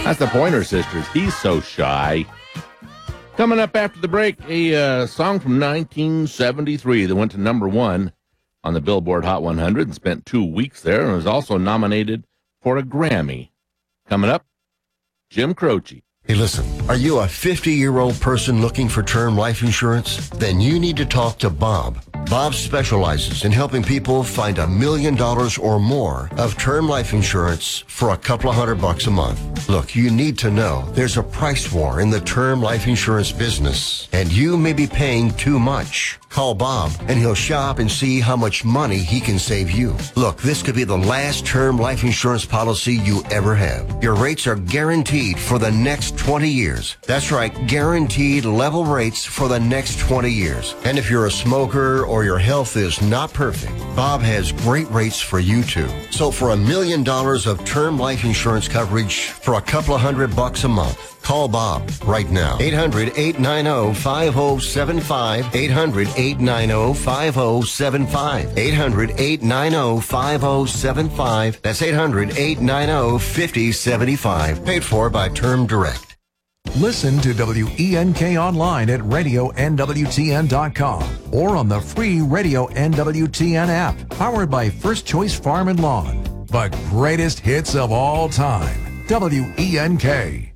That's the Pointer Sisters. He's so shy. Coming up after the break, a song from 1973 that went to number one on the Billboard Hot 100 and spent 2 weeks there and was also nominated for a Grammy. Coming up, Jim Croce. Hey, listen, are you a 50-year-old person looking for term life insurance? Then you need to talk to Bob. Bob specializes in helping people find $1 million or more of term life insurance for a couple of $100 a month. Look, you need to know there's a price war in the term life insurance business, and you may be paying too much. Call Bob, and he'll shop and see how much money he can save you. Look, this could be the last term life insurance policy you ever have. Your rates are guaranteed for the next 20 years. That's right, guaranteed level rates for the next 20 years. And if you're a smoker or your health is not perfect, Bob has great rates for you too. So for $1 million of term life insurance coverage for a couple of $100 a month, call Bob right now. 800-890-5075. 800-890-5075. 800-890-5075. That's 800-890-5075. Paid for by Term Direct. Listen to WENK online at radionwtn.com or on the free Radio NWTN app, powered by First Choice Farm and Lawn. The greatest hits of all time. WENK.